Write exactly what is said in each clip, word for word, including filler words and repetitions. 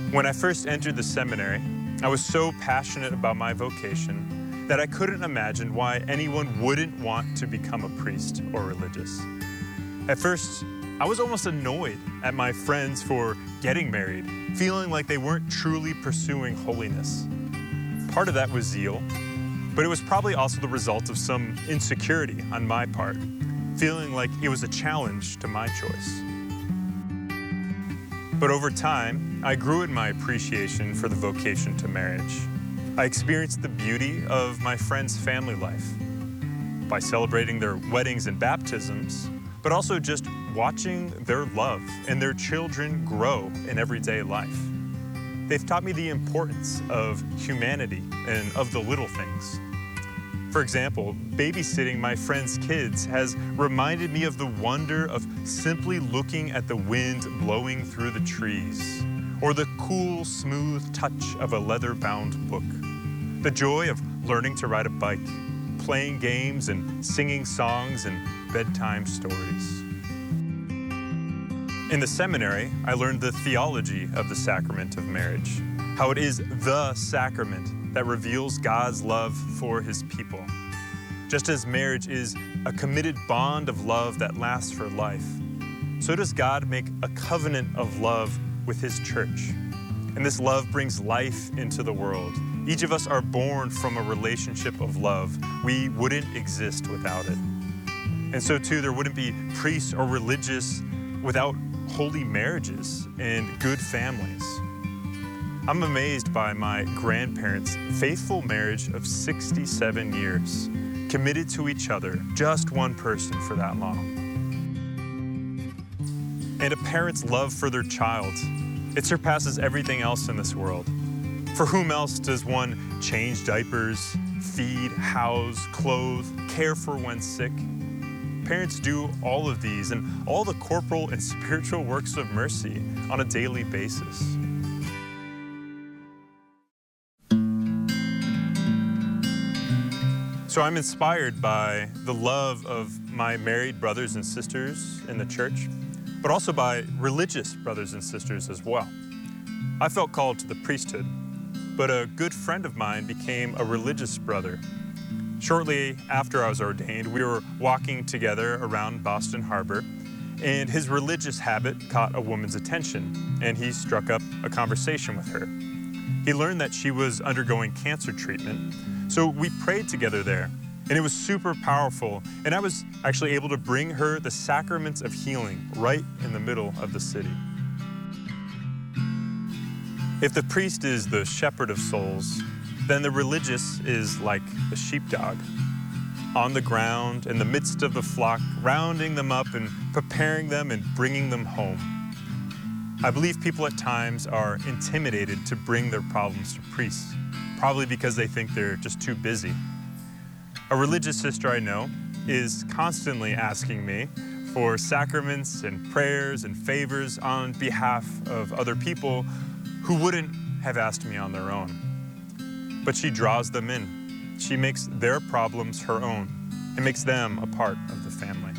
When I first entered the seminary, I was so passionate about my vocation that I couldn't imagine why anyone wouldn't want to become a priest or religious. At first, I was almost annoyed at my friends for getting married, feeling like they weren't truly pursuing holiness. Part of that was zeal, but it was probably also the result of some insecurity on my part, feeling like it was a challenge to my choice. But over time, I grew in my appreciation for the vocation to marriage. I experienced the beauty of my friends' family life by celebrating their weddings and baptisms, but also just watching their love and their children grow in everyday life. They've taught me the importance of humanity and of the little things. For example, babysitting my friends' kids has reminded me of the wonder of simply looking at the wind blowing through the trees, or the cool, smooth touch of a leather-bound book. The joy of learning to ride a bike, playing games and singing songs and bedtime stories. In the seminary, I learned the theology of the sacrament of marriage, how it is the sacrament that reveals God's love for His people. Just as marriage is a committed bond of love that lasts for life, so does God make a covenant of love with His church. And this love brings life into the world. Each of us are born from a relationship of love. We wouldn't exist without it. And so too, there wouldn't be priests or religious without holy marriages and good families. I'm amazed by my grandparents' faithful marriage of sixty-seven years, committed to each other, just one person for that long. And a parent's love for their child, it surpasses everything else in this world. For whom else does one change diapers, feed, house, clothe, care for when sick? Parents do all of these and all the corporal and spiritual works of mercy on a daily basis. So I'm inspired by the love of my married brothers and sisters in the church, but also by religious brothers and sisters as well. I felt called to the priesthood, but a good friend of mine became a religious brother. Shortly after I was ordained, we were walking together around Boston Harbor, and his religious habit caught a woman's attention, and he struck up a conversation with her. He learned that she was undergoing cancer treatment, so we prayed together there, and it was super powerful, and I was actually able to bring her the sacraments of healing right in the middle of the city. If the priest is the shepherd of souls, then the religious is like the sheepdog, on the ground in the midst of the flock, rounding them up and preparing them and bringing them home. I believe people at times are intimidated to bring their problems to priests, probably because they think they're just too busy. A religious sister I know is constantly asking me for sacraments and prayers and favors on behalf of other people who wouldn't have asked me on their own. But she draws them in. She makes their problems her own and makes them a part of the family.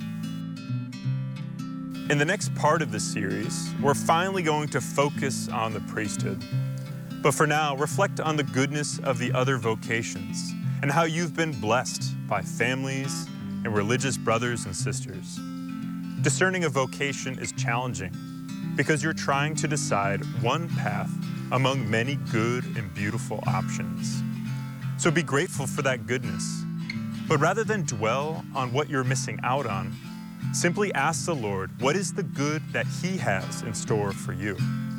In the next part of the series, we're finally going to focus on the priesthood. But for now, reflect on the goodness of the other vocations and how you've been blessed by families and religious brothers and sisters. Discerning a vocation is challenging because you're trying to decide one path among many good and beautiful options. So be grateful for that goodness. But rather than dwell on what you're missing out on, simply ask the Lord, what is the good that He has in store for you?